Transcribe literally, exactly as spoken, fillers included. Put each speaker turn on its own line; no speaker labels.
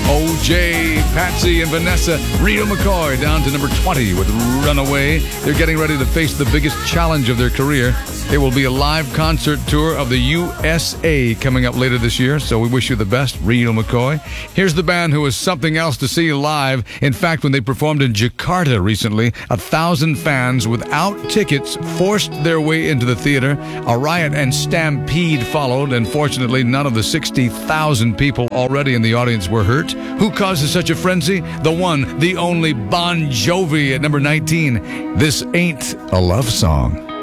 O J, Patsy, and Vanessa. Rita McCoy down to number twenty with Runaway. They're getting ready to face the biggest challenge of their career. There will be a live concert tour of the U S A coming up later this year, so we wish you the best, Rita McCoy. Here's the band who is something else to see live. In fact, when they performed in Jakarta recently, a thousand fans without tickets forced their way into the theater. A riot and stampede followed, and fortunately, none of the sixty thousand people already in the audience were hurt. Who causes such a frenzy? The one, the only Bon Jovi at number nineteen. This Ain't a Love Song.